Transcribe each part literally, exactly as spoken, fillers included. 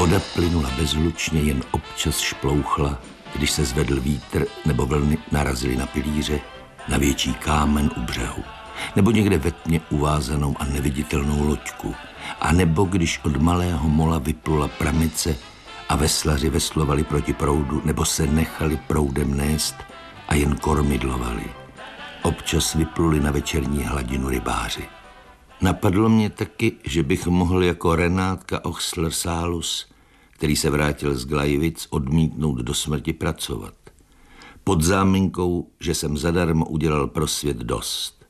Voda plynula bezhlučně, jen občas šplouchla, když se zvedl vítr nebo vlny narazily na pilíře, na větší kámen u břehu, nebo někde ve tmě uvázanou a neviditelnou loďku, a nebo když od malého mola vyplula pramice a veslaři veslovali proti proudu, nebo se nechali proudem nést a jen kormidlovali. Občas vypluli na večerní hladinu rybáři. Napadlo mě taky, že bych mohl jako Renátka Ochsler-Salus, který se vrátil z Glajvic, odmítnout do smrti pracovat. Pod záminkou, že jsem zadarmo udělal pro svět dost.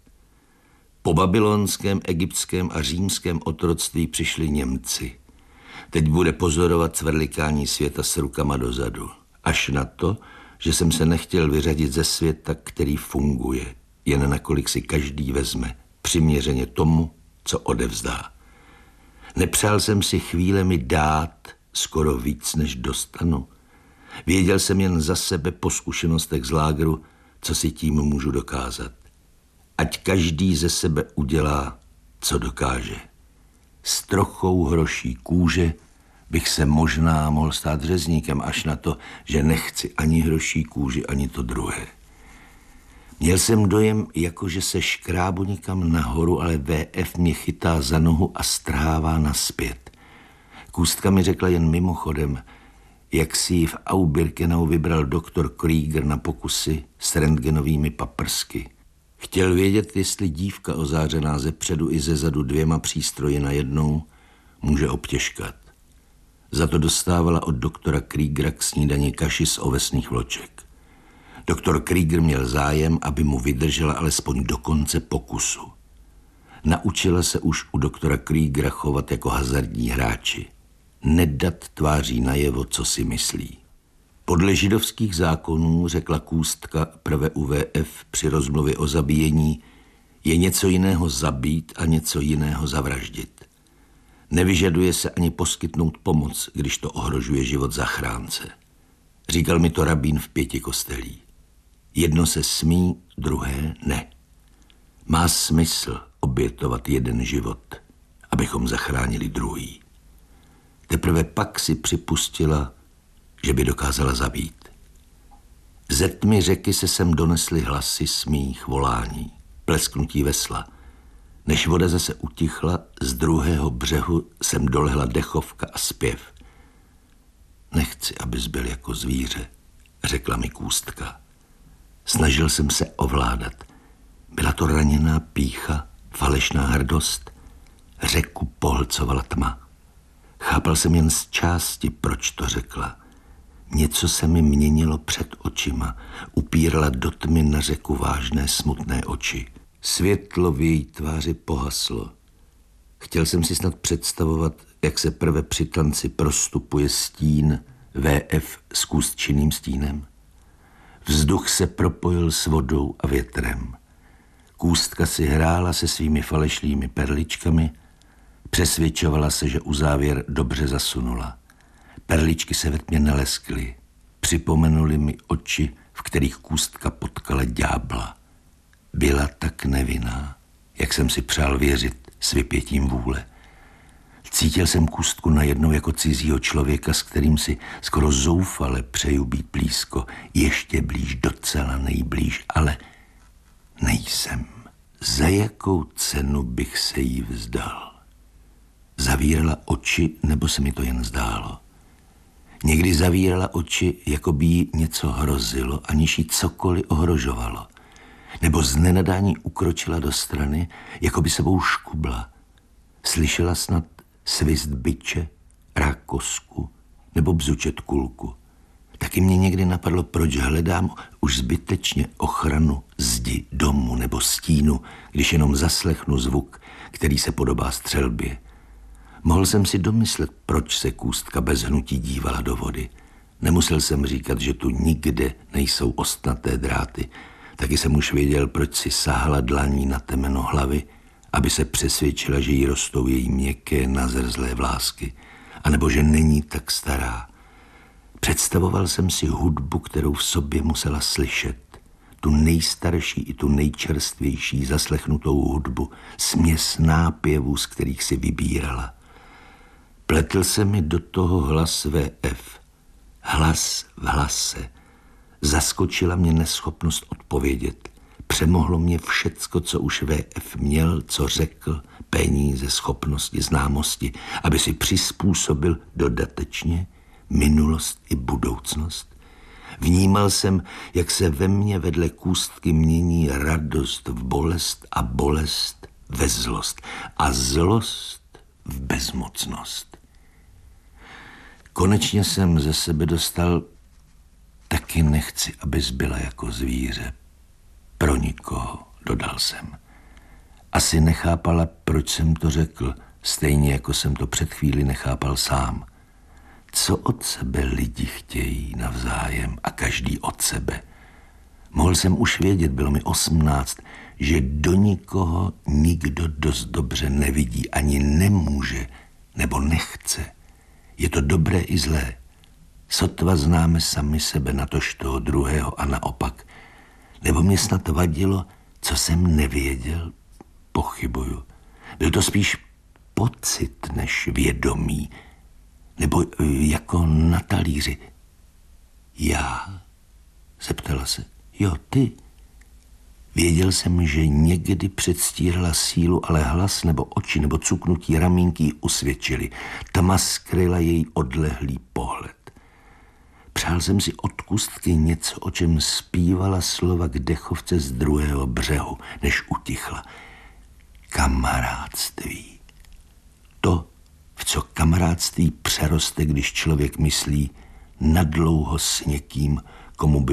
Po babylonském, egyptském a římském otroctví přišli Němci. Teď bude pozorovat cvrlikání světa s rukama dozadu. Až na to, že jsem se nechtěl vyřadit ze světa, který funguje, jen nakolik si každý vezme, přiměřeně tomu, co odevzdá. Nepřál jsem si chvílemi dát skoro víc, než dostanu. Věděl jsem jen za sebe po zkušenostech z lágru, co si tím můžu dokázat. Ať každý ze sebe udělá, co dokáže. S trochou hroší kůže bych se možná mohl stát řezníkem, až na to, že nechci ani hroší kůži, ani to druhé. Měl jsem dojem, jako že se škrábu někam nahoru, ale V F mě chytá za nohu a strhává naspět. Kůstka mi řekla jen mimochodem, jak si ji v Aubirkenau vybral doktor Krieger na pokusy s rentgenovými paprsky. Chtěl vědět, jestli dívka ozářená ze předu i ze zadu dvěma přístroji najednou může obtěžkat. Za to dostávala od doktora Kriegera k snídani kaši z ovesných vloček. Doktor Krieger měl zájem, aby mu vydržela alespoň do konce pokusu. Naučila se už u doktora Kriegera chovat jako hazardní hráči. Nedat tváří najevo, co si myslí. Podle židovských zákonů, řekla Kůstka prve u V F při rozmluvě o zabíjení, je něco jiného zabít a něco jiného zavraždit. Nevyžaduje se ani poskytnout pomoc, když to ohrožuje život zachránce. Říkal mi to rabín v Pěti kostelí. Jedno se smí, druhé ne. Má smysl obětovat jeden život, abychom zachránili druhý. Teprve pak si připustila, že by dokázala zabít. Ze tmy řeky se sem donesly hlasy, smích, volání, plesknutí vesla. Než voda zase utichla, z druhého břehu sem dolehla dechovka a zpěv. Nechci, abys byl jako zvíře, řekla mi Kůstka. Snažil jsem se ovládat. Byla to raněná pýcha, falešná hrdost. Řeku pohlcovala tma. Chápal jsem jen z části, proč to řekla. Něco se mi měnilo před očima. Upírala do tmy na řeku vážné, smutné oči. Světlo v její tváři pohaslo. Chtěl jsem si snad představovat, jak se prve při tanci prostupuje stín V F s Kůstčiným stínem. Vzduch se propojil s vodou a větrem. Kůstka si hrála se svými falešnými perličkami, přesvědčovala se, že uzávěr dobře zasunula. Perličky se ve tmě neleskly, připomenuly mi oči, v kterých Kůstka potkala ďábla. Byla tak nevinná, jak jsem si přál věřit s vypětím vůle. Cítil jsem Kůstku najednou jako cizího člověka, s kterým si skoro zoufale přeju být blízko, ještě blíž, docela nejblíž, ale nejsem. Za jakou cenu bych se jí vzdal? Zavírala oči, nebo se mi to jen zdálo? Někdy zavírala oči, jako by jí něco hrozilo, aniž jí cokoliv ohrožovalo. Nebo z nenadání ukročila do strany, jako by sebou škubla. Slyšela snad svist byče, rákosku nebo bzučet kulku. Taky mě někdy napadlo, proč hledám už zbytečně ochranu zdi, domu nebo stínu, když jenom zaslechnu zvuk, který se podobá střelbě. Mohl jsem si domyslet, proč se Kůstka bez hnutí dívala do vody. Nemusel jsem říkat, že tu nikde nejsou ostnaté dráty. Taky jsem už věděl, proč si sahala dlaní na temeno hlavy, aby se přesvědčila, že jí rostou její měkké, nazrzlé vlásky, anebo že není tak stará. Představoval jsem si hudbu, kterou v sobě musela slyšet. Tu nejstarší i tu nejčerstvější zaslechnutou hudbu, směs nápěvů, z kterých si vybírala. Pletl Vletl se mi do toho hlas V F. Hlas v hlase. Zaskočila mě neschopnost odpovědět. Přemohlo mě všecko, co už V F měl, co řekl, peníze, schopnosti, známosti, aby si přizpůsobil dodatečně minulost i budoucnost. Vnímal jsem, jak se ve mně vedle kůstky mění radost v bolest a bolest ve zlost a zlost v bezmocnost. Konečně jsem ze sebe dostal: taky nechci, abys byla jako zvíře. Pro nikoho, dodal jsem. Asi nechápala, proč jsem to řekl, stejně jako jsem to před chvíli nechápal sám. Co od sebe lidi chtějí navzájem a každý od sebe? Mohl jsem už vědět, bylo mi osmnáct, že do nikoho nikdo dost dobře nevidí, ani nemůže, nebo nechce. Je to dobré i zlé. Sotva známe sami sebe, natož toho druhého a naopak. Nebo mě snad vadilo, co jsem nevěděl? Pochybuju. Byl to spíš pocit než vědomí. Nebo jako na talíři. Já? Zeptala se. Jo, ty. Věděl jsem, že někdy předstírala sílu, ale hlas nebo oči nebo cuknutí ramínky usvědčili. Tma skryla její odlehlý pohled. Přál jsem si od kůstky něco, o čem zpívala slova k dechovce z druhého břehu, než utichla. Kamarádství. To, v co kamarádství přeroste, když člověk myslí nadlouho s někým, komu by